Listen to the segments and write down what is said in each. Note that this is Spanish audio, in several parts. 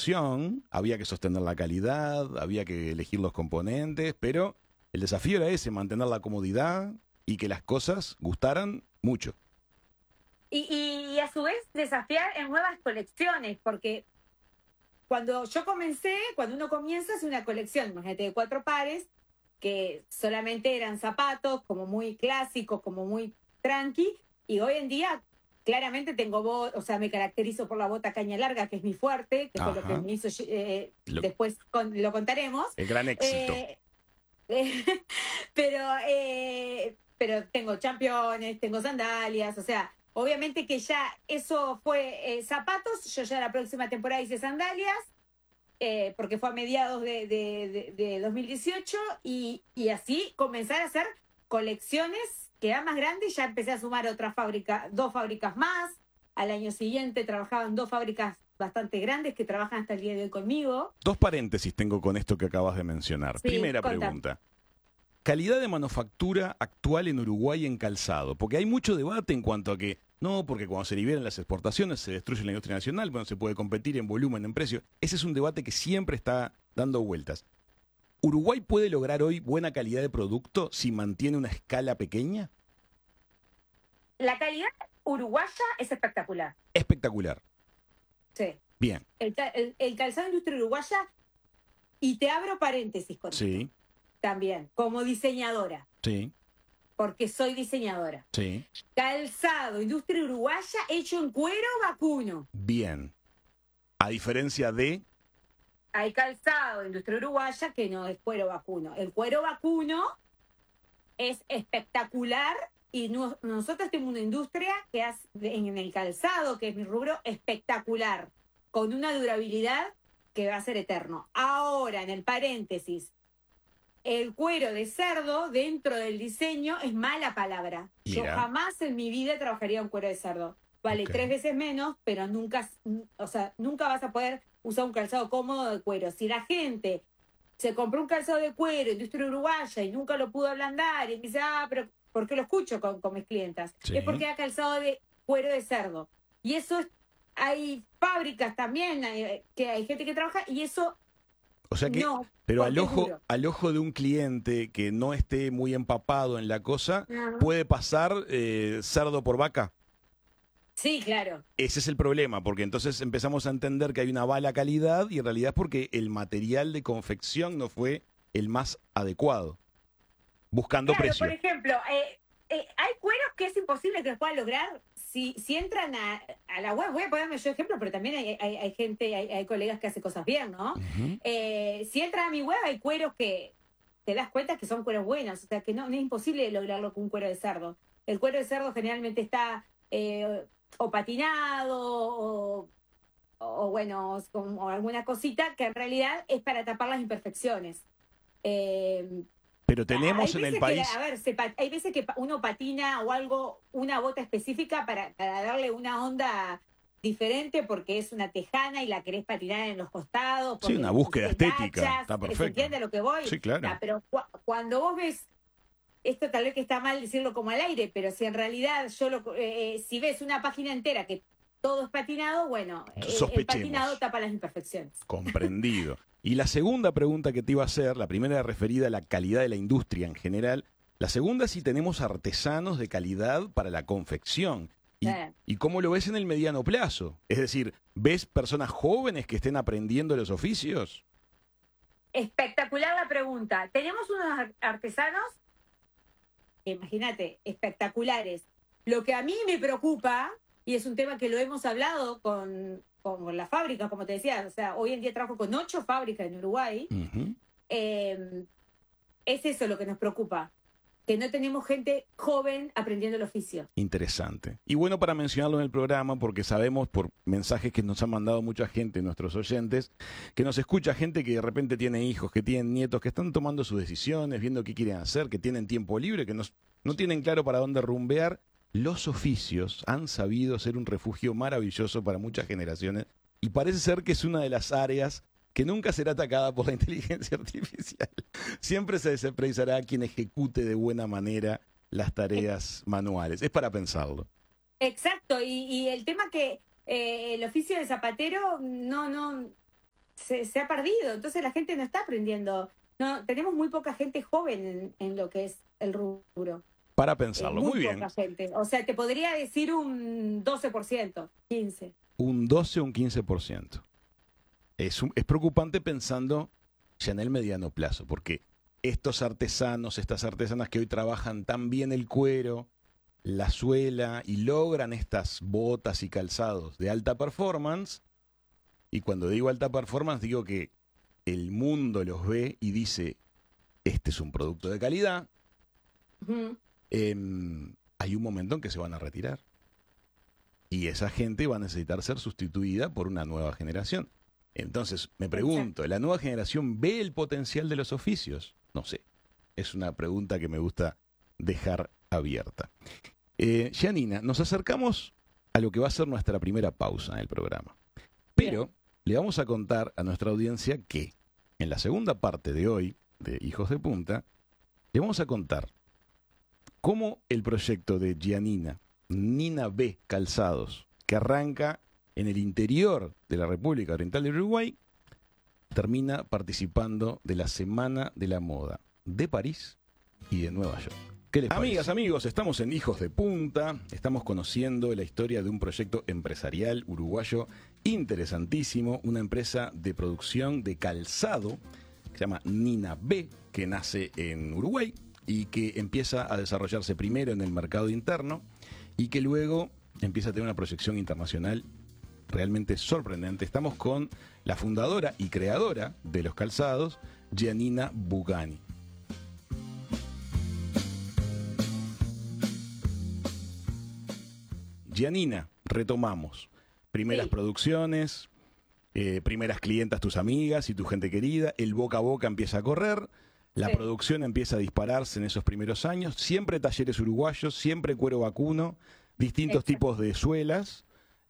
producción, había que sostener la calidad, había que elegir los componentes, pero el desafío era ese, mantener la comodidad y que las cosas gustaran mucho. Y a su vez desafiar en nuevas colecciones, porque cuando yo comencé, cuando uno comienza es una colección, imagínate, de 4 pares, que solamente eran zapatos, como muy clásicos, como muy tranqui, y hoy en día claramente o sea, me caracterizo por la bota caña larga, que es mi fuerte, que fue lo que Ajá. me hizo, Lo, después lo contaremos. el gran éxito. Eh, pero tengo championes, tengo sandalias, o sea, obviamente que ya eso fue zapatos, yo ya la próxima temporada hice sandalias, porque fue a mediados de 2018, y así comenzar a hacer colecciones que eran más grandes, ya empecé a sumar otra fábrica, 2 fábricas más, al año siguiente trabajaban 2 fábricas bastante grandes que trabajan hasta el día de hoy conmigo. 2 paréntesis tengo con esto que acabas de mencionar. Sí, Primera contame. pregunta. Calidad de manufactura actual en Uruguay en calzado, porque hay mucho debate en cuanto a que no, porque cuando se liberan las exportaciones se destruye la industria nacional, bueno, se puede competir en volumen, en precio. Ese es un debate que siempre está dando vueltas. ¿Uruguay puede lograr hoy buena calidad de producto si mantiene una escala pequeña? La calidad uruguaya es espectacular. Espectacular. Sí. Bien. El calzado de industria uruguaya, y te abro paréntesis con esto Sí, también, como diseñadora, sí, porque soy diseñadora. sí. Calzado, industria uruguaya, hecho en cuero vacuno. Bien. A diferencia de... Hay calzado de industria uruguaya que no es cuero vacuno. El cuero vacuno es espectacular, y nosotros tenemos una industria que hace en el calzado, que es mi rubro, espectacular, con una durabilidad que va a ser eterno. Ahora, en el paréntesis, el cuero de cerdo dentro del diseño es mala palabra. Yo Mira. jamás en mi vida trabajaría un cuero de cerdo. Vale, Ok. 3 veces menos, pero nunca, o sea, nunca vas a poder usar un calzado cómodo de cuero. Si la gente se compró un calzado de cuero, industria uruguaya, y nunca lo pudo ablandar, y dice, pero ¿por qué lo escucho con mis clientas? Sí. Es porque era calzado de cuero de cerdo. Y eso hay fábricas también, que hay gente que trabaja, y eso O sea que, no, pero porque es duro. al ojo de un cliente que no esté muy empapado en la cosa, Ajá. puede pasar cerdo por vaca. Sí, claro. Ese es el problema, porque entonces empezamos a entender que hay una mala calidad y en realidad es porque el material de confección no fue el más adecuado, buscando Claro, por precio. ejemplo, hay cueros que es imposible que los puedan lograr si entran a la web. Voy a ponerme yo ejemplo, pero también hay gente, hay colegas que hacen cosas bien, ¿no? Ujú. Si entran a mi web, hay cueros que te das cuenta que son cueros buenos, o sea, que no es imposible lograrlo con un cuero de cerdo. El cuero de cerdo generalmente está o patinado o bueno, o alguna cosita que en realidad es para tapar las imperfecciones. Eh, Pero Hay tenemos en el veces que, país, a ver, hay veces que uno patina o algo, una bota específica para darle una onda diferente, porque es una tejana y la querés patinar en los costados, sí, porque una le búsqueda pusiste estética, tachas, está ¿se perfecto. entiende a lo que voy? Sí, claro. Pero cuando vos ves, esto tal vez que está mal decirlo como al aire, pero si en realidad si ves una página entera que todo es patinado, bueno, el patinado Sospechemos. tapa las imperfecciones. Comprendido. Y la segunda pregunta que te iba a hacer, la primera era referida a la calidad de la industria en general. La segunda, si tenemos artesanos de calidad para la confección. ¿Y cómo lo ves en el mediano plazo? Es decir, ¿ves personas jóvenes que estén aprendiendo los oficios? Espectacular la pregunta. Tenemos unos artesanos, imagínate, espectaculares. Lo que a mí me preocupa, y es un tema que lo hemos hablado con las fábricas, como te decía, o sea, hoy en día trabajo con 8 fábricas en Uruguay, Ujú. eh, es eso lo que nos preocupa, que no tenemos gente joven aprendiendo el oficio. Interesante. Y bueno para mencionarlo en el programa porque sabemos por mensajes que nos han mandado mucha gente, nuestros oyentes, que nos escucha gente que de repente tiene hijos, que tienen nietos, que están tomando sus decisiones, viendo qué quieren hacer, que tienen tiempo libre, que no tienen claro para dónde rumbear. Los oficios han sabido ser un refugio maravilloso para muchas generaciones y parece ser que es una de las áreas que nunca será atacada por la inteligencia artificial. Siempre se precisará quien ejecute de buena manera las tareas manuales. Es para pensarlo. Exacto, y el tema que el oficio de zapatero no se ha perdido. Entonces la gente no está aprendiendo. No, tenemos muy poca gente joven en lo que es el rubro. Para pensarlo, muy bien. Poca gente. O sea, te podría decir un 12%, 15%. Un 12 o un 15%. Es preocupante pensando ya en el mediano plazo, porque estos artesanos, estas artesanas que hoy trabajan tan bien el cuero, la suela y logran estas botas y calzados de alta performance, y cuando digo alta performance digo que el mundo los ve y dice, este es un producto de calidad, hay un momento en que se van a retirar. Y esa gente va a necesitar ser sustituida por una nueva generación. Entonces, me pregunto, ¿la nueva generación ve el potencial de los oficios? No sé. Es una pregunta que me gusta dejar abierta. Giannina, nos acercamos a lo que va a ser nuestra primera pausa en el programa. Pero le vamos a contar a nuestra audiencia que en la segunda parte de hoy, de Hijos de Punta, le vamos a contar cómo el proyecto de Giannina, Nina B. Calzados, que arranca en el interior de la República Oriental de Uruguay, termina participando de la Semana de la Moda de París y de Nueva York. ¿Qué les parece? Amigas, amigos, estamos en Hijos de Punta, estamos conociendo la historia de un proyecto empresarial uruguayo interesantísimo, una empresa de producción de calzado que se llama Nina B, que nace en Uruguay y que empieza a desarrollarse primero en el mercado interno y que luego empieza a tener una proyección internacional realmente sorprendente. Estamos con la fundadora y creadora de los calzados, Giannina Bugani. Giannina, retomamos. Primeras producciones, primeras clientas, tus amigas y tu gente querida, el boca a boca empieza a correr, la producción empieza a dispararse en esos primeros años, siempre talleres uruguayos, siempre cuero vacuno, distintos tipos de suelas,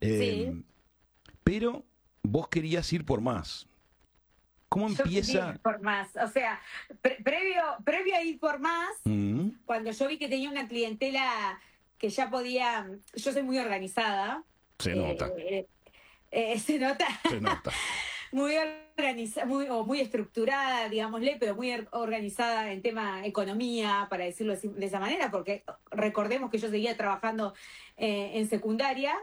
pero vos querías ir por más. ¿Cómo empieza? Yo quería ir por más, o sea, previo a ir por más, cuando yo vi que tenía una clientela que ya podía, yo soy muy organizada. Se nota. Se nota. Se nota. Muy organizada, muy estructurada, digámosle, pero muy organizada en tema economía, para decirlo de esa manera, porque recordemos que yo seguía trabajando en secundaria.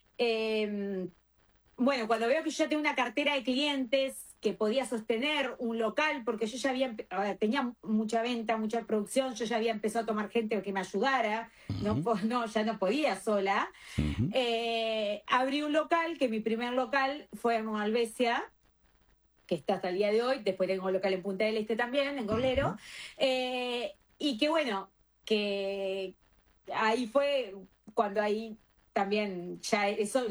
Bueno, cuando veo que yo ya tengo una cartera de clientes que podía sostener un local, porque yo ya tenía mucha venta, mucha producción, yo ya había empezado a tomar gente que me ayudara, ya no podía sola. Abrí un local, que mi primer local fue en Alvesia, que está hasta el día de hoy, después tengo un local en Punta del Este también, en Gorlero, y que bueno, que ahí fue cuando ahí también ya eso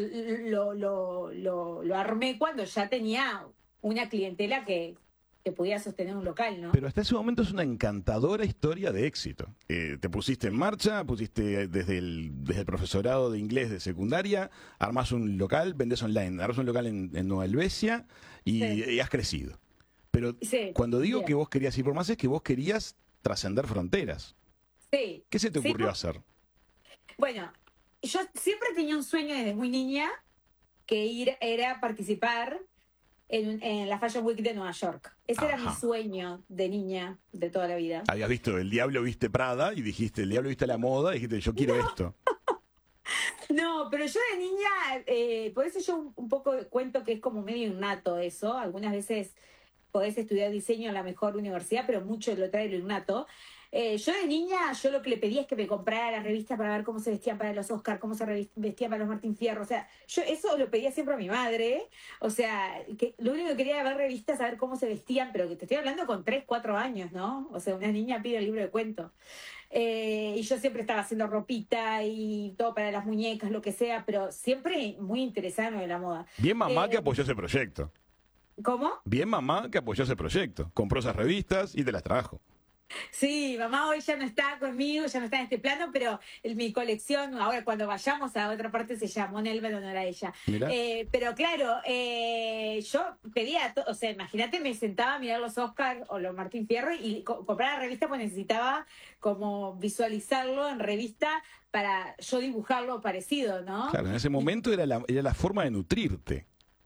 lo armé cuando ya tenía una clientela que podía sostener un local, ¿no? Pero hasta ese momento es una encantadora historia de éxito. Te pusiste en marcha, pusiste desde el profesorado de inglés de secundaria, armás un local, vendés online, armás un local en Nueva Helvecia y has crecido. Pero cuando digo que vos querías ir por más es que vos querías trascender fronteras. Sí. ¿Qué se te ocurrió hacer? Bueno, yo siempre tenía un sueño desde muy niña que era participar en la Fashion Week de Nueva York. Ese era mi sueño de niña, de toda la vida. Habías visto El Diablo Viste Prada y dijiste, El Diablo Viste la Moda, y dijiste, yo quiero esto. No, pero yo de niña, por eso yo un poco cuento que es como medio innato eso. Algunas veces podés estudiar diseño en la mejor universidad, pero mucho lo trae lo innato. Yo de niña, yo lo que le pedía es que me comprara las revistas para ver cómo se vestían para los Oscar, cómo se vestían para los Martín Fierro. O sea, yo eso lo pedía siempre a mi madre. O sea, que lo único que quería era ver revistas, saber cómo se vestían, pero que te estoy hablando con 3, 4 años, ¿no? O sea, una niña pide el libro de cuentos. Y yo siempre estaba haciendo ropita y todo para las muñecas, lo que sea, pero siempre muy interesada en la moda. Bien mamá que apoyó ese proyecto. ¿Cómo? Bien mamá que apoyó ese proyecto. Compró esas revistas y te las trajo. Sí, mamá hoy ya no está conmigo, ya no está en este plano, pero mi colección, ahora cuando vayamos a otra parte se llamó Nelva en honor a ella. Pero claro, yo pedía, o sea, imagínate, me sentaba a mirar los Oscar o los Martín Fierro y comprar la revista, pues necesitaba como visualizarlo en revista para yo dibujarlo parecido, ¿no? Claro, en ese momento era la forma de nutrirte.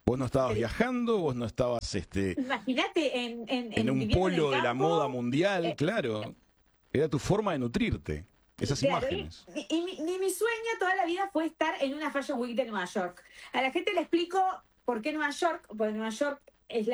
Vos no estabas Pero viajando, vos no estabas imagínate en un viviendo en el polo de la campo. moda mundial, claro. Era tu forma de nutrirte, esas Claro, imágenes. mi sueño toda la vida fue estar en una Fashion Week de Nueva York. A la gente le explico por qué Nueva York, porque Nueva York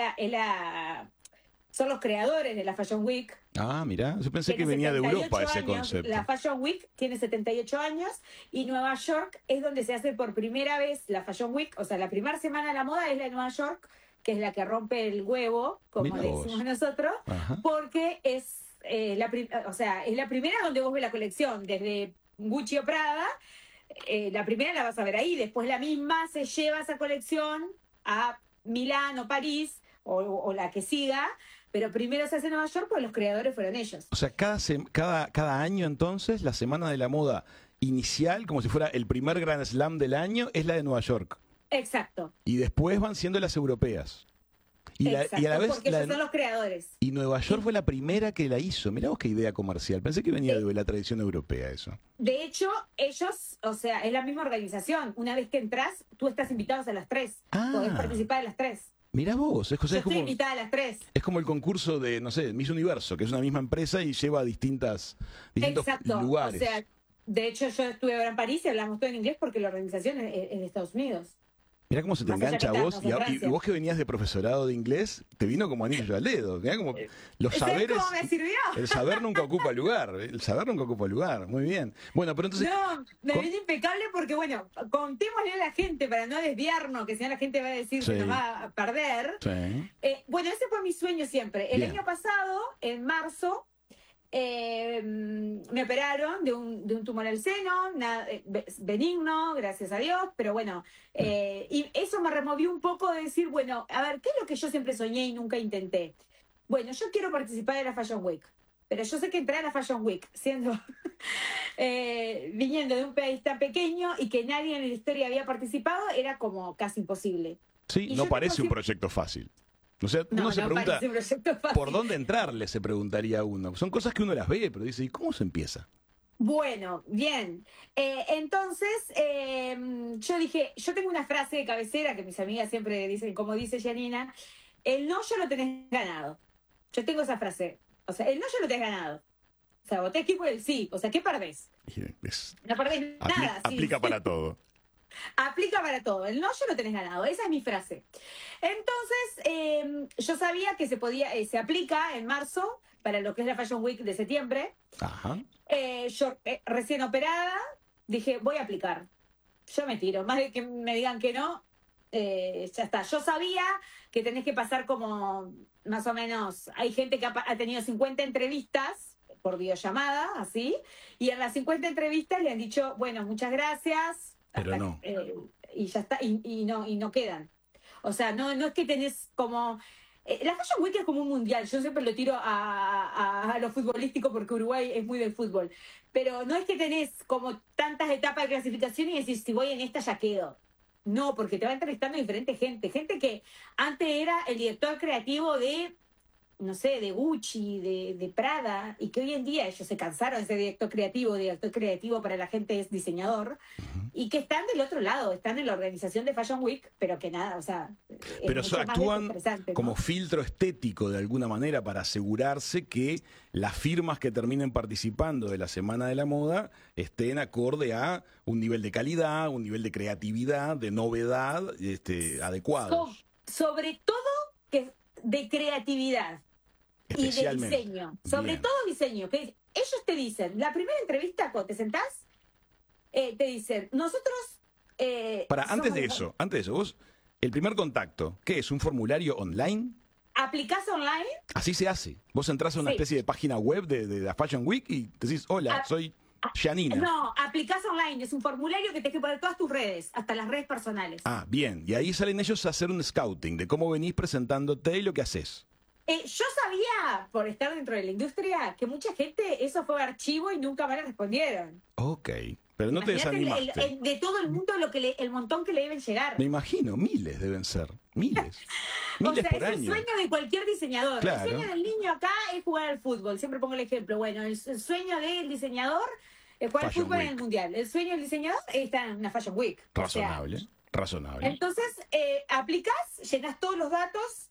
son los creadores de la Fashion Week. Ah, mirá, yo pensé que Tiene venía de 78 Europa ese años. concepto. La Fashion Week tiene 78 años y Nueva York es donde se hace por primera vez la Fashion Week. O sea, la primera semana de la moda es la de Nueva York, que es la que rompe el huevo, como Mirá le vos. decimos nosotros, Ajá. porque es es la primera donde vos ves la colección, desde Gucci o Prada. La primera la vas a ver ahí, después la misma se lleva esa colección a Milán o París o la que siga, pero primero se hace en Nueva York porque los creadores fueron ellos. O sea, cada año entonces, la Semana de la Moda inicial, como si fuera el primer Grand Slam del año, es la de Nueva York. Exacto. Y después van siendo las europeas. Y a la vez, porque ellos son los creadores. y Nueva York fue la primera que la hizo. Mirá vos qué idea comercial. Pensé que venía de la tradición europea eso. De hecho, ellos, o sea, es la misma organización. Una vez que entras, tú estás invitado a las 3. Ah. Podés participar a las 3. Mirá vos, Yo estoy invitada a las 3. es como el concurso de, no sé, Miss Universo, que es una misma empresa y lleva a distintos Exacto. lugares. O sea, de hecho, yo estuve ahora en París y hablamos todo en inglés porque la organización es de Estados Unidos. Mirá cómo se te Más allá engancha que a vos. estamos en Y Francia. vos que venías de profesorado de inglés, te vino como anillo al dedo. Mirá como los ¿Sabés saberes. cómo me sirvió? El saber nunca ocupa lugar. El saber nunca ocupa lugar. Muy bien. Bueno, pero entonces. No, me vino impecable porque, bueno, contémosle a la gente para no desviarnos, que si no la gente va a decir Sí. que nos va a perder. Sí. Bueno, ese fue mi sueño siempre. El Bien. año pasado, en marzo, me operaron de un tumor al seno, benigno, gracias a Dios, pero bueno, y eso me removió un poco de decir, bueno, a ver, ¿qué es lo que yo siempre soñé y nunca intenté? Bueno, yo quiero participar de la Fashion Week, pero yo sé que entrar a la Fashion Week, viniendo de un país tan pequeño y que nadie en la historia había participado, era como casi imposible. Sí, Y no yo parece tengo un proyecto fácil. O sea, No, uno se no pregunta, parece un proyecto fácil. ¿por dónde entrarle? Se preguntaría uno. Son cosas que uno las ve, pero dice, ¿y cómo se empieza? Bueno, bien. Entonces, yo dije, yo tengo una frase de cabecera que mis amigas siempre dicen, como dice Janina, el no ya lo tenés ganado. Yo tengo esa frase. O sea, el no ya lo tenés ganado. O sea, vos tenés que ir por el sí. O sea, ¿qué perdés? No perdés nada. Sí. Aplica para todo. Aplica para todo. El no ya lo tenés ganado. Esa es mi frase. Entonces, yo sabía que se aplica en marzo para lo que es la Fashion Week de septiembre. Ajá. Yo recién operada, dije, voy a aplicar. Yo me tiro. Más de que me digan que no, ya está. Yo sabía que tenés que pasar como, más o menos, hay gente que ha tenido 50 entrevistas por videollamada, así, y en las 50 entrevistas le han dicho, bueno, muchas gracias. Pero no. Y ya está, y no quedan. O sea, no es que tenés como... la Fashion Week es como un mundial. Yo siempre lo tiro a lo futbolístico porque Uruguay es muy del fútbol. Pero no es que tenés como tantas etapas de clasificación y decís, si voy en esta ya quedo. No, porque te va entrevistando diferente gente. Gente que antes era el director creativo de, no sé, de Gucci, de Prada, y que hoy en día ellos se cansaron de ser director creativo para la gente es diseñador, y que están del otro lado, están en la organización de Fashion Week, pero que nada, o sea, Pero actúan ¿no? como filtro estético de alguna manera para asegurarse que las firmas que terminen participando de la Semana de la Moda estén acorde a un nivel de calidad, un nivel de creatividad, de novedad, adecuados. Sobre todo que de creatividad y de Especialmente. diseño, sobre Bien. todo diseño, que ellos te dicen, la primera entrevista cuando te sentás, te dicen, nosotros... Antes de eso, vos, el primer contacto, ¿qué es? ¿Un formulario online? ¿Aplicás online? Así se hace. Vos entras a una Sí. especie de página web de la Fashion Week y decís, hola, soy Janina. No, aplicás online, es un formulario que tenés que poner todas tus redes, hasta las redes personales. Ah, bien. Y ahí salen ellos a hacer un scouting de cómo venís presentándote y lo que haces. Yo sabía, por estar dentro de la industria, que mucha gente, eso fue archivo y nunca me lo respondieron. Ok. Pero no te Imagínate desanimaste. de todo el mundo el montón que le deben llegar. Me imagino, miles deben ser. Miles. O Miles sea, por es el año. sueño de cualquier diseñador. Claro. El sueño del niño acá es jugar al fútbol. Siempre pongo el ejemplo. Bueno, el sueño del diseñador es jugar al Fashion fútbol en Week. el mundial. El sueño del diseñador es estar en una Fashion Week. Razonable. Razonable. Entonces, aplicás, llenas todos los datos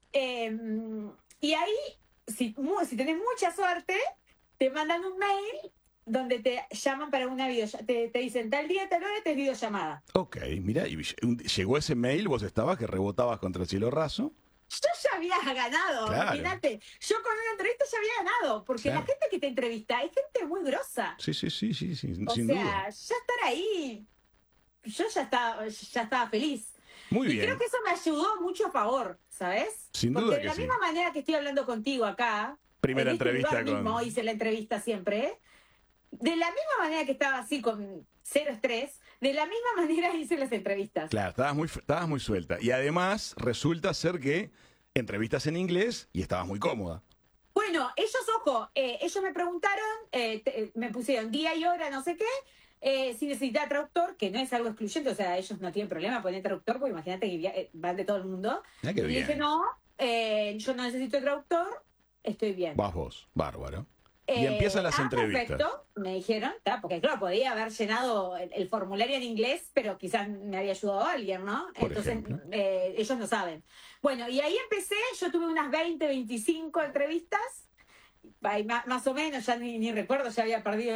y ahí, si tenés mucha suerte, te mandan un mail donde te llaman para una videollamada. Te dicen, tal día, tal hora, te es videollamada. Ok, mira, y llegó ese mail, vos estabas que rebotabas contra el cielo raso. Yo ya había ganado, Claro. imagínate. Yo con una entrevista ya había ganado, porque Claro. la gente que te entrevista es gente muy grosa. Sí, sin O sea, duda. ya estar ahí, yo ya estaba feliz. Muy Y bien. creo que eso me ayudó mucho a favor, ¿sabes? Sin Porque duda de que la sí. misma manera que estoy hablando contigo acá, Primera en este entrevista lugar mismo hice la entrevista siempre, de la misma manera que estaba así con cero estrés, de la misma manera hice las entrevistas. Claro, estabas muy suelta. Y además resulta ser que entrevistas en inglés y estabas muy cómoda. Bueno, ellos me preguntaron, me pusieron día y hora, no sé qué, si necesitaba traductor, que no es algo excluyente, o sea, ellos no tienen problema poner traductor, porque imagínate que van de todo el mundo. Mirá qué Y le bien. dije, no, yo no necesito traductor, estoy bien. Vas vos, bárbaro. Y empiezan las entrevistas. Perfecto, me dijeron, porque claro, podía haber llenado el formulario en inglés, pero quizás me había ayudado alguien, ¿no? Por Entonces, ejemplo. ellos no saben. Bueno, y ahí empecé, yo tuve unas 20, 25 entrevistas, ahí más o menos, ya ni recuerdo, ya había perdido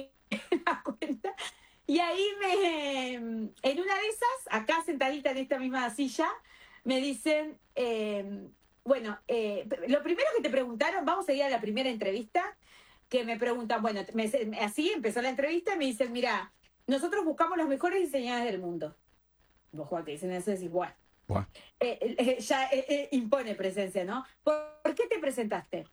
la cuenta. Y ahí en una de esas, acá sentadita en esta misma silla, me dicen, bueno, lo primero que te preguntaron, vamos a ir a la primera entrevista, que me preguntan, bueno, así empezó la entrevista y me dicen, mira, nosotros buscamos los mejores diseñadores del mundo. Vos, Juan, te dicen eso, decís, bueno, Buah. ya impone presencia, ¿no? ¿Por qué te presentaste?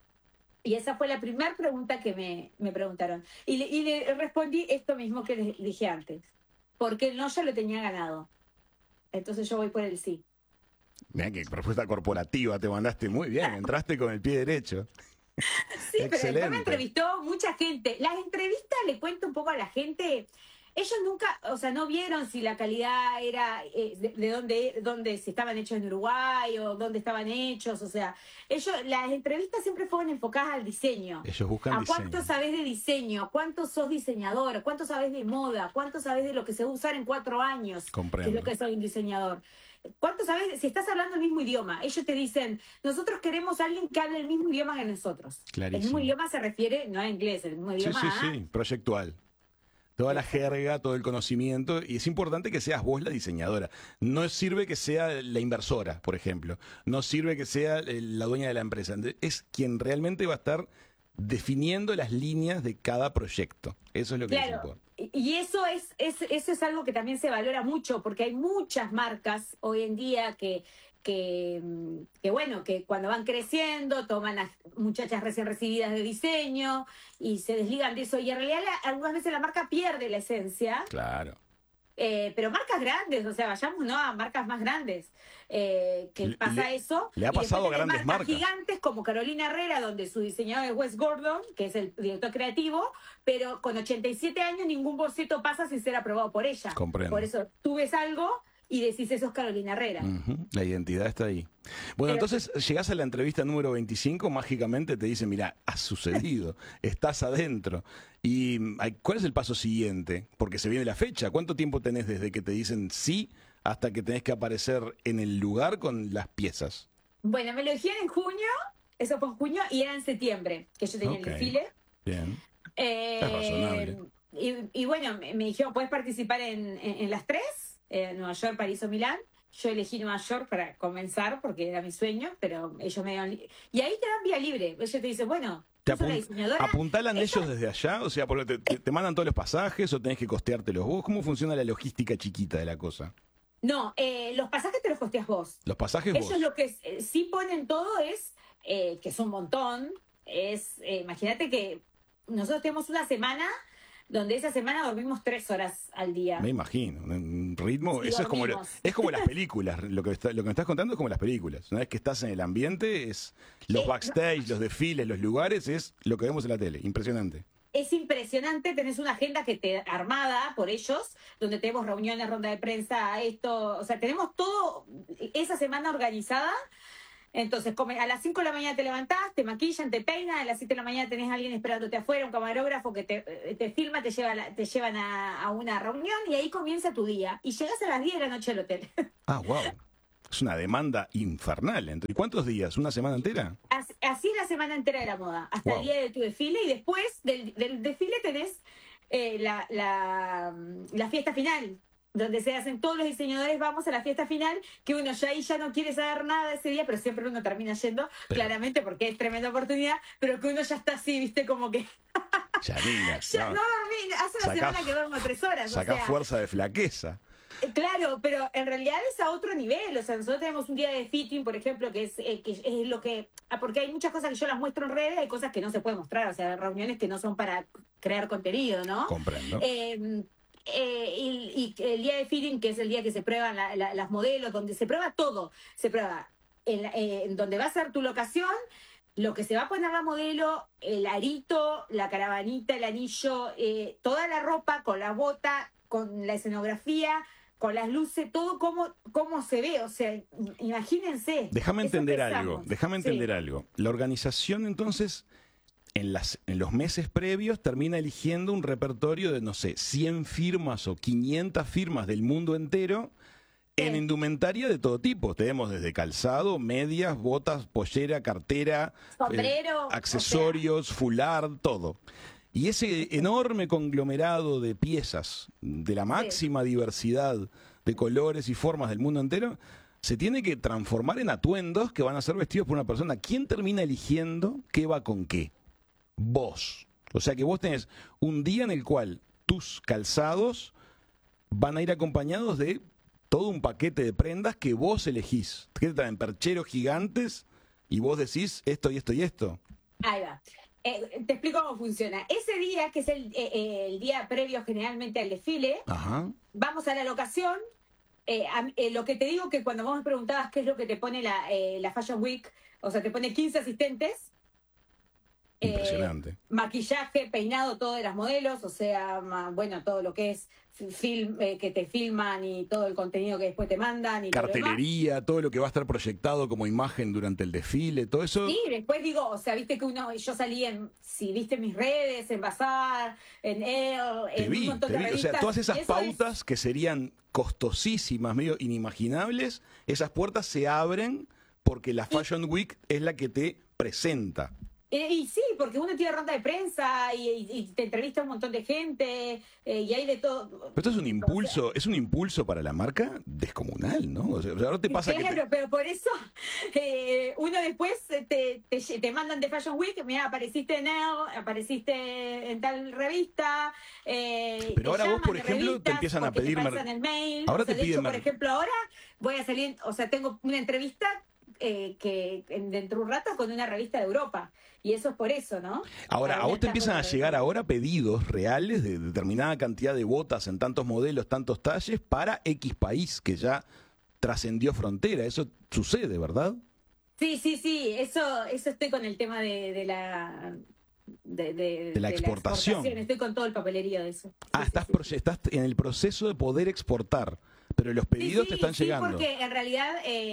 Y esa fue la primera pregunta que me preguntaron. Y le respondí esto mismo que les dije antes. Porque el no ya lo tenía ganado. Entonces yo voy por el sí. Mirá qué respuesta corporativa te mandaste muy bien. Entraste con el pie derecho. Sí, pero después me entrevistó mucha gente. Las entrevistas, le cuento un poco a la gente, ellos nunca, o sea, no vieron si la calidad era de dónde, si estaban hechos en Uruguay o dónde estaban hechos, o sea, las entrevistas siempre fueron enfocadas al diseño. Ellos buscan ¿A diseño. cuánto sabés de diseño? ¿Cuánto sos diseñador? ¿Cuánto sabés de moda? ¿Cuánto sabés de lo que se va a usar en 4 años? Comprendo. Que es lo que es un diseñador. ¿Cuánto sabes? Si estás hablando el mismo idioma, ellos te dicen, nosotros queremos a alguien que hable el mismo idioma que nosotros. Clarísimo. El mismo idioma se refiere, no a inglés, el mismo idioma Sí, proyectual. Toda la jerga, todo el conocimiento, y es importante que seas vos la diseñadora. No sirve que sea la inversora, por ejemplo. No sirve que sea la dueña de la empresa. Es quien realmente va a estar definiendo las líneas de cada proyecto. Eso es lo que les importa. Y eso es algo que también se valora mucho, porque hay muchas marcas hoy en día que bueno, que cuando van creciendo toman las muchachas recién recibidas de diseño y se desligan de eso. Y en realidad algunas veces la marca pierde la esencia. Claro. Pero marcas grandes, o sea, vayamos ¿no? a marcas más grandes, que pasa eso. Le ha pasado a grandes marcas gigantes como Carolina Herrera, donde su diseñador es Wes Gordon, que es el director creativo, pero con 87 años ningún boceto pasa sin ser aprobado por ella. Comprendo. Por eso tú ves algo y decís, eso es Carolina Herrera. La identidad está ahí. Bueno, entonces llegás a la entrevista número 25, mágicamente te dicen, mira, ha sucedido, estás adentro. ¿Y cuál es el paso siguiente? Porque se viene la fecha. ¿Cuánto tiempo tenés desde que te dicen sí hasta que tenés que aparecer en el lugar con las piezas? Bueno, me lo dijeron en junio, eso fue en junio, y era en septiembre, que yo tenía el desfile. Bien. Es razonable. Y bueno, me dijeron, ¿puedes participar en las 3? Nueva York, París o Milán. Yo elegí Nueva York para comenzar porque era mi sueño, pero ellos me dieron... Y ahí te dan vía libre. Ellos te dicen, bueno, ¿tú sos la diseñadora? ¿Apuntalan ellos desde allá? O sea, ¿te mandan todos los pasajes o tenés que costeártelos vos? ¿Cómo funciona la logística chiquita de la cosa? No, los pasajes te los costeas vos. ¿Los pasajes vos? Ellos lo que sí ponen todo es, que es un montón, imagínate que nosotros tenemos una semana donde esa semana dormimos 3 horas al día. Me imagino, un ritmo, sí, eso es como las películas, lo que me estás contando es como las películas. Una vez que estás en el ambiente, es los backstage, los desfiles, los lugares, es lo que vemos en la tele, impresionante. Es impresionante, tenés una agenda armada por ellos, donde tenemos reuniones, ronda de prensa, o sea, tenemos todo esa semana organizada. Entonces, a las 5 de la mañana te levantás, te maquillan, te peinan, a las 7 de la mañana tenés a alguien esperándote afuera, un camarógrafo que te filma, te llevan a una reunión y ahí comienza tu día. Y llegás a las 10 de la noche al hotel. Ah, wow. Es una demanda infernal. ¿Y cuántos días? ¿Una semana entera? Así es la semana entera de la moda, hasta el día de tu desfile. Y después del desfile tenés la fiesta final, donde se hacen todos los diseñadores, vamos a la fiesta final, que uno ya ahí ya no quiere saber nada de ese día, pero siempre uno termina yendo, claramente, porque es tremenda oportunidad, pero que uno ya está así, viste, como que... ya no dormí, hace una semana que duermo 3 horas. Sacás fuerza de flaqueza. Claro, pero en realidad es a otro nivel. O sea, nosotros tenemos un día de fitting, por ejemplo, que es lo que... Porque hay muchas cosas que yo las muestro en redes, hay cosas que no se pueden mostrar, o sea, reuniones que no son para crear contenido, ¿no? Comprendo. Y el día de fitting, que es el día que se prueban las modelos, donde se prueba todo. Se prueba en donde va a ser tu locación, lo que se va a poner la modelo, el arito, la caravanita, el anillo, toda la ropa con la bota, con la escenografía, con las luces, todo cómo se ve. O sea, imagínense. Déjame entender algo. La organización, entonces, en los meses previos termina eligiendo un repertorio de, no sé, 100 firmas o 500 firmas del mundo entero en indumentaria de todo tipo. Tenemos desde calzado, medias, botas, pollera, cartera, sombrero, accesorios, fular, todo. Y ese enorme conglomerado de piezas de la máxima diversidad de colores y formas del mundo entero se tiene que transformar en atuendos que van a ser vestidos por una persona. ¿Quién termina eligiendo qué va con qué? Vos. O sea que vos tenés un día en el cual tus calzados van a ir acompañados de todo un paquete de prendas que vos elegís. Que traen percheros gigantes y vos decís esto y esto y esto. Ahí va. Te explico cómo funciona. Ese día, que es el día previo generalmente al desfile, vamos a la locación. Lo que te digo, que cuando vos me preguntabas qué es lo que te pone la Fashion Week, o sea, te pone 15 asistentes. Impresionante. Maquillaje, peinado, todo de las modelos, o sea, bueno, todo lo que es film, que te filman y todo el contenido que después te mandan. Y cartelería, todo lo que va a estar proyectado como imagen durante el desfile, todo eso. Sí, después digo, o sea, viste que yo salí si viste mis redes, en Bazar, en un montón de revistas. O sea, todas esas pautas que serían costosísimas, medio inimaginables, esas puertas se abren porque la Fashion Week es la que te presenta. Y sí, porque uno tiene ronda de prensa y te entrevista a un montón de gente y hay de todo. Pero esto es un impulso para la marca descomunal, ¿no? O sea, ahora te pasa pero por eso uno después te mandan de Fashion Week, mira, apareciste en Elle, apareciste en tal revista. Pero ahora vos, por ejemplo, te empiezan a pedir... en el mail. Ahora te piden... Por ejemplo, ahora voy a salir, o sea, tengo una entrevista que dentro de un rato con una revista de Europa. Y eso es por eso, ¿no? Ahora, a vos te empiezan a llegar ahora pedidos reales de determinada cantidad de botas en tantos modelos, tantos talles, para X país que ya trascendió frontera. Eso sucede, ¿verdad? Sí. Eso estoy con el tema de la... De la exportación. Estoy con todo el papelerío de eso. Estás en el proceso de poder exportar, pero los pedidos te están llegando. Porque en realidad...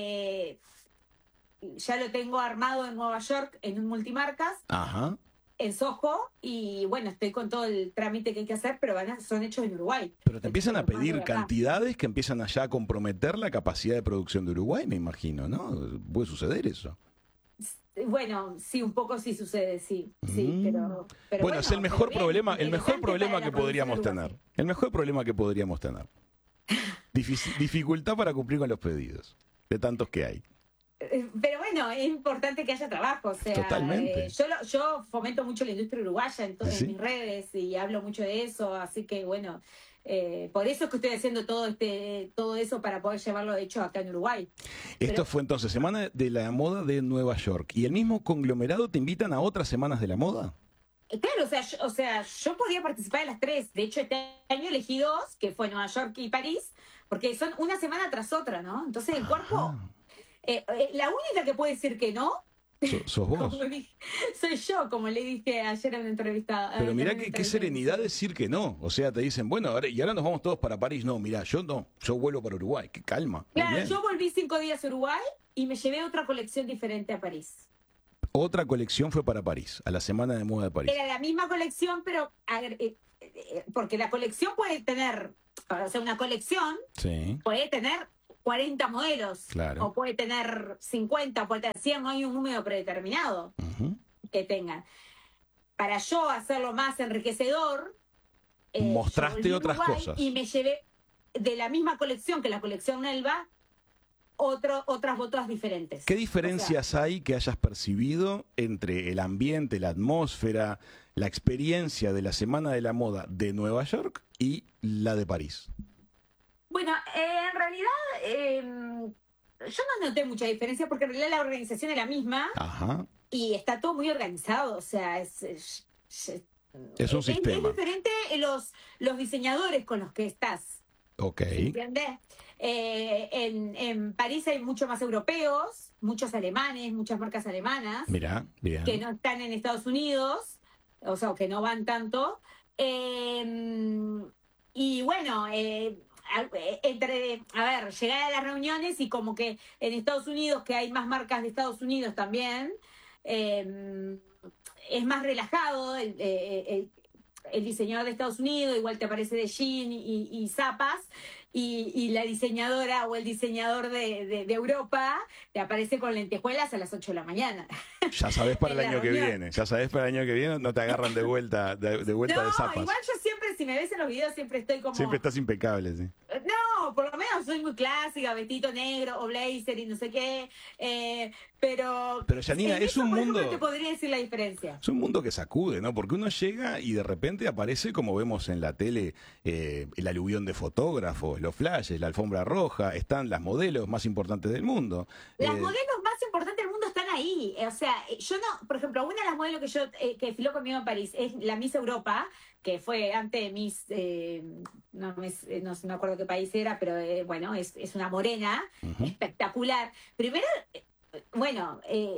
ya lo tengo armado en Nueva York en un multimarcas, en Soho, y bueno, estoy con todo el trámite que hay que hacer, pero son hechos en Uruguay. Pero te empiezan a pedir cantidades que empiezan allá a comprometer la capacidad de producción de Uruguay, me imagino, ¿no? ¿Puede suceder eso? Bueno, sí, un poco sí sucede, sí, pero bueno, es el mejor problema que podríamos tener. El mejor problema que podríamos tener. Dificultad para cumplir con los pedidos, de tantos que hay. Pero bueno, es importante que haya trabajo. O sea, totalmente. Yo fomento mucho la industria uruguaya en mis redes y hablo mucho de eso, así que bueno, por eso es que estoy haciendo todo eso para poder llevarlo, de hecho, acá en Uruguay. Esto fue entonces Semana de la Moda de Nueva York. ¿Y el mismo conglomerado te invitan a otras semanas de la moda? Claro, o sea, yo podía participar en las 3. De hecho, este año elegí 2, que fue Nueva York y París, porque son una semana tras otra, ¿no? Entonces el cuerpo... la única que puede decir que no ¿Sos vos? Como soy yo, como le dije ayer a una entrevistada. Pero mirá qué serenidad decir que no. O sea, te dicen, bueno, y ahora nos vamos todos para París. No, mirá, yo no, yo vuelvo para Uruguay. Qué calma. Muy Claro, bien. yo volví 5 días a Uruguay y me llevé otra colección diferente a París. Otra colección fue para París, a la Semana de Moda de París. Era la misma colección, pero porque la colección puede tener, o sea, una colección Sí, puede tener 40 modelos, claro. o puede tener 50, puede tener 100, no hay un número predeterminado Ujú. que tengan. Para yo hacerlo más enriquecedor, Mostraste yo volví a otras Uruguay cosas. y me llevé de la misma colección que la colección Nelva, otras botas diferentes. ¿Qué diferencias hay que hayas percibido entre el ambiente, la atmósfera, la experiencia de la Semana de la Moda de Nueva York y la de París? Bueno, en realidad yo no noté mucha diferencia porque en realidad la organización es la misma Ajá. y está todo muy organizado, o sea, Es un sistema. Es diferente los diseñadores con los que estás. Ok. ¿Entiendes? En París hay mucho más europeos, muchos alemanes, muchas marcas alemanas Mirá, bien. que no están en Estados Unidos, o sea, que no van tanto. Y bueno, a ver, llegar a las reuniones y como que en Estados Unidos, que hay más marcas de Estados Unidos también, es más relajado el diseñador de Estados Unidos, igual te aparece de jean y zapas, y la diseñadora o el diseñador de Europa te aparece con lentejuelas a las 8 de la mañana. Ya sabés para el En la año que reunión. viene. Ya sabés para el año que viene, no te agarran de vuelta de No, zapas. igual yo siempre, si me ves en los videos, siempre estoy como... Siempre estás impecable, sí. No, por lo menos soy muy clásica, vestito negro o blazer y no sé qué, pero Janina, en es eso, un por ejemplo, mundo... te podría decir la diferencia. Es un mundo que sacude, ¿no? Porque uno llega y de repente aparece, como vemos en la tele, el aluvión de fotógrafos, los flashes, la alfombra roja, están las modelos más importantes del mundo. Las modelos más importantes del mundo están ahí. O sea, yo no, por ejemplo, una de las modelos que desfiló conmigo en París es la Miss Europa, que fue antes de Miss, no me acuerdo qué país era, pero bueno, es una morena, espectacular. Primero, bueno,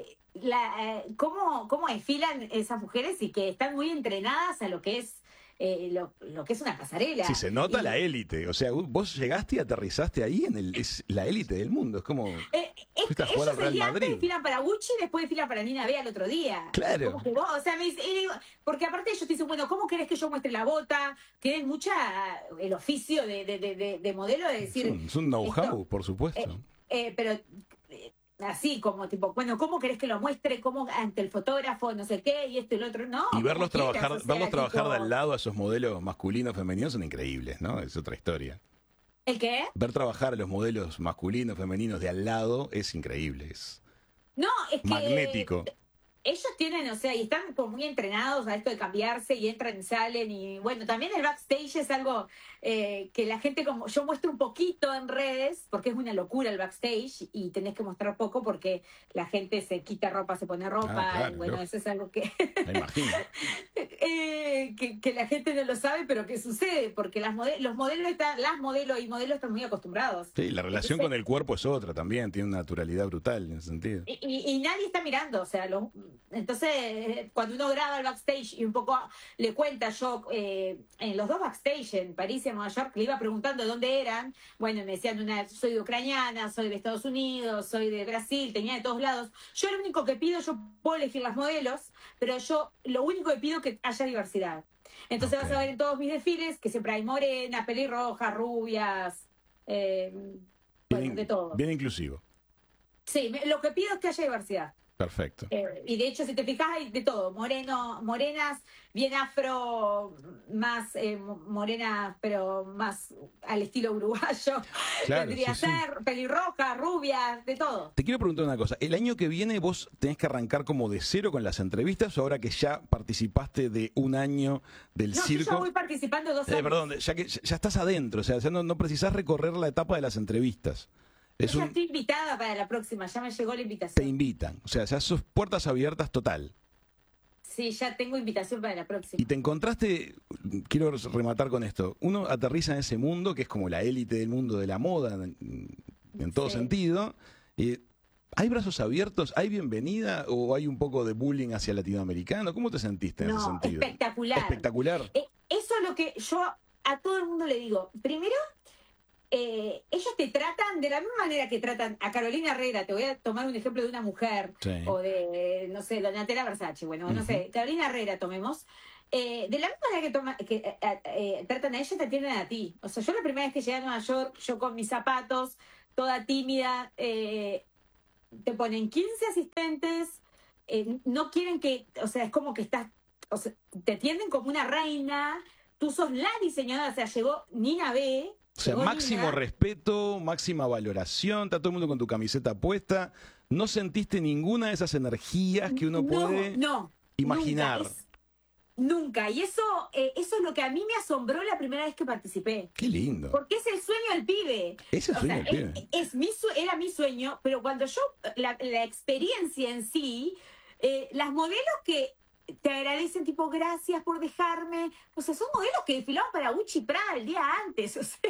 cómo desfilan esas mujeres y que están muy entrenadas a lo que es lo que es una pasarela. Sí, se nota Y- la élite. O sea, vos llegaste y aterrizaste ahí es la élite del mundo. Es como... Fuiste a jugar ellos al Real el día antes Madrid. desfilan para Gucci y después desfilan para Nina Bea el otro día. Claro. Como que vos, o sea, y digo, porque aparte ellos te dicen, bueno, ¿cómo querés que yo muestre la bota? Tienen mucha el oficio de modelo de decir... Es un know-how, esto, por supuesto. pero así como tipo, bueno, ¿cómo querés que lo muestre? ¿Cómo ante el fotógrafo, no sé qué, y esto y lo otro? No. Y verlos como quieras, trabajar, o sea, verlos trabajar tipo, de al lado a esos modelos masculinos, femeninos, son increíbles, ¿no? Es otra historia. ¿El qué? Ver trabajar a los modelos masculinos, femeninos de al lado es increíble, es No, es que... magnético. Ellos tienen, o sea, y están como muy entrenados a esto de cambiarse y entran y salen y bueno, también el backstage es algo que la gente, como yo muestro un poquito en redes, porque es una locura el backstage y tenés que mostrar poco porque la gente se quita ropa, se pone ropa, claro, y bueno, lógico. eso es algo que, Me imagino. que la gente no lo sabe, pero que sucede, porque las modelos y modelos están muy acostumbrados. Sí, la relación Entonces, con el cuerpo es otra también, tiene una naturalidad brutal en ese sentido. y nadie está mirando, o sea, entonces cuando uno graba el backstage y un poco le cuenta yo, en los dos backstage, en París y en Nueva York, le iba preguntando de dónde eran, bueno, me decían, soy de ucraniana, soy de Estados Unidos, soy de Brasil, tenía de todos lados. Yo lo único que pido, yo puedo elegir las modelos, pero yo lo único que pido es que haya diversidad. Entonces vas a ver en todos mis desfiles que siempre hay morenas, pelirrojas, rubias, bueno, de todo. Bien inclusivo. Sí, lo que pido es que haya diversidad. Perfecto. Y de hecho, si te fijas, hay de todo. Morenas, bien afro, más morenas, pero más al estilo uruguayo. Claro, Tendría sí, ser pelirroja, rubia, de todo. Te quiero preguntar una cosa. ¿El año que viene vos tenés que arrancar como de cero con las entrevistas o ahora que ya participaste de un año del No, yo circo? ya voy participando 2 años. Perdón, ya que ya estás adentro, o sea, ya no precisás recorrer la etapa de las entrevistas. Yo ya estoy invitada para la próxima, ya me llegó la Te invitación. invitan, o sea, ya sos puertas abiertas total. Sí, ya tengo invitación para la próxima. Y te encontraste, quiero rematar con esto, uno aterriza en ese mundo que es como la élite del mundo de la moda en todo Sí. sentido, ¿Hay brazos abiertos? ¿Hay bienvenida? ¿O hay un poco de bullying hacia el latinoamericano? ¿Cómo te sentiste en ese sentido? Espectacular. Espectacular. Eso es lo que yo a todo el mundo le digo. Primero, ellos te tratan de la misma manera que tratan a Carolina Herrera. Te voy a tomar un ejemplo de una mujer, o de, no sé, Donatella Versace. Bueno, no sé, Carolina Herrera, tomemos. De la misma manera que tratan a ella, te atienden a ti. O sea, yo la primera vez que llegué a Nueva York, yo con mis zapatos, toda tímida, te ponen 15 asistentes, no quieren que, o sea, es como que estás, o sea, te atienden como una reina, tú sos la diseñadora, o sea, llegó Nina B. O sea, máximo respeto, máxima valoración, está todo el mundo con tu camiseta puesta. ¿No sentiste ninguna de esas energías que uno puede imaginar? Nunca. Y eso es lo que a mí me asombró la primera vez que participé. Qué lindo. Porque es el sueño del pibe. Es el sueño del pibe. Era mi sueño, pero cuando yo, la experiencia en sí, las modelos que te agradecen, tipo, gracias por dejarme. O sea, son modelos que desfilaban para Gucci Prada el día antes. O sea,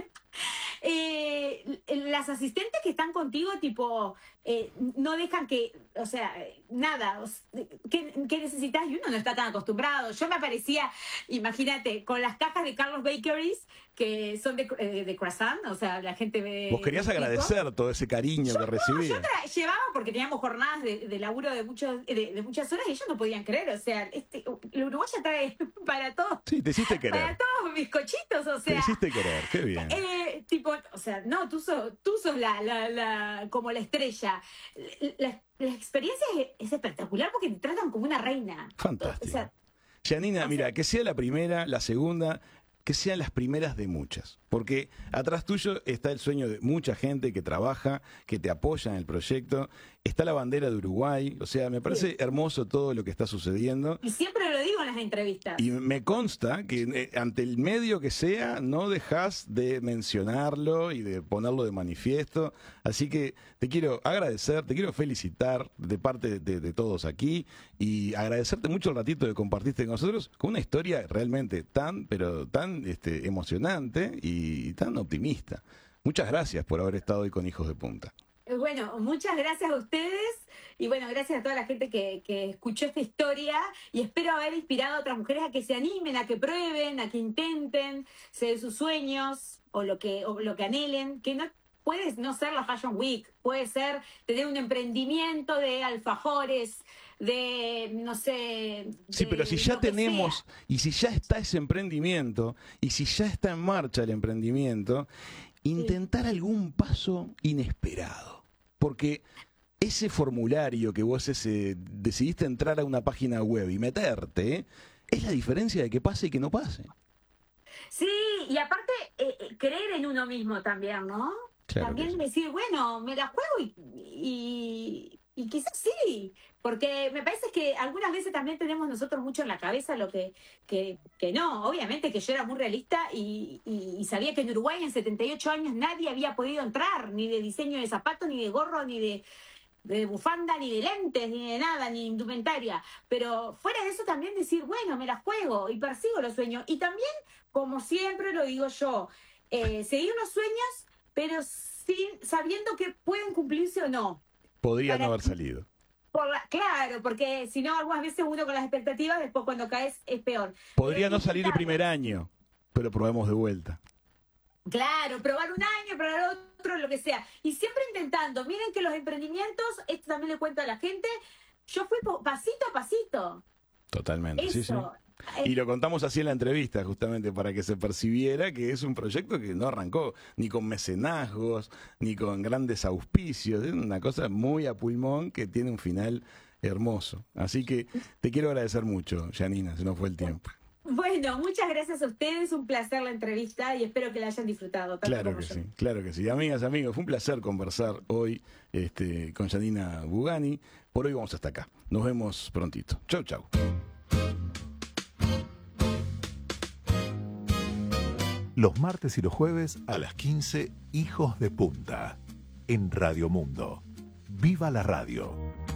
las asistentes que están contigo, tipo, no dejan que, o sea, nada. ¿Qué necesitas? Y uno no está tan acostumbrado. Yo me aparecía, imagínate, con las cajas de Carlos Bakeries, que son de croissant, o sea, la gente ve. Vos querías agradecer todo ese cariño que recibías. Yo llevaba porque teníamos jornadas de laburo de muchas horas y ellos no podían creer, o sea, el uruguaya trae para todos. Sí, te hiciste querer. Para todos mis cochitos, o sea. Te hiciste querer, qué bien. Tipo, o sea, no, tú sos como la estrella. La experiencia es espectacular porque te tratan como una reina. Fantástico. O sea, Janina, mira, que sea la primera, la segunda, que sean las primeras de muchas. Porque atrás tuyo está el sueño de mucha gente que trabaja, que te apoya en el proyecto. Está la bandera de Uruguay. O sea, me parece hermoso todo lo que está sucediendo. Y siempre lo digo en las entrevistas. Y me consta que ante el medio que sea, no dejás de mencionarlo y de ponerlo de manifiesto. Así que te quiero agradecer, te quiero felicitar de parte de todos aquí y agradecerte mucho el ratito que compartiste con nosotros con una historia realmente tan emocionante y tan optimista. Muchas gracias por haber estado hoy con Hijos de Punta. Bueno, muchas gracias a ustedes y bueno, gracias a toda la gente que escuchó esta historia y espero haber inspirado a otras mujeres a que se animen, a que prueben, a que intenten ser sus sueños o lo que anhelen, que no puedes no ser la Fashion Week, puede ser tener un emprendimiento de alfajores, de, no sé... Sí, pero si ya tenemos, y si ya está ese emprendimiento, y si ya está en marcha el emprendimiento, intentar algún paso inesperado. Porque ese formulario que vos decidiste entrar a una página web y meterte, es la diferencia de que pase y que no pase. Sí, y aparte, creer en uno mismo también, ¿no? Claro, también decir, bueno, me la juego y quizás sí, porque me parece que algunas veces también tenemos nosotros mucho en la cabeza lo que no. Obviamente que yo era muy realista y sabía que en Uruguay en 78 años nadie había podido entrar, ni de diseño de zapatos, ni de gorro, ni de bufanda, ni de lentes, ni de nada, ni de indumentaria. Pero fuera de eso también decir, bueno, me la juego y persigo los sueños. Y también, como siempre lo digo yo, seguir los sueños, pero sabiendo que pueden cumplirse o no. Podría no haber salido. Claro, porque si no, algunas veces uno con las expectativas, después cuando caes es peor. Podría no salir el primer año, pero probemos de vuelta. Claro, probar un año, probar otro, lo que sea. Y siempre intentando. Miren que los emprendimientos, esto también le cuento a la gente, yo fui pasito a pasito. Totalmente, eso. Sí, sí. Y lo contamos así en la entrevista, justamente para que se percibiera que es un proyecto que no arrancó ni con mecenazgos, ni con grandes auspicios. Es una cosa muy a pulmón que tiene un final hermoso. Así que te quiero agradecer mucho, Janina, se nos fue el tiempo. Bueno, muchas gracias a ustedes, un placer la entrevista y espero que la hayan disfrutado. Claro que sí, claro que sí. Amigas, amigos, fue un placer conversar hoy con Janina Bugani. Por hoy vamos hasta acá. Nos vemos prontito. Chau, chau. Los martes y los jueves a las 15, Hijos de Punta, en Radio Mundo. ¡Viva la radio!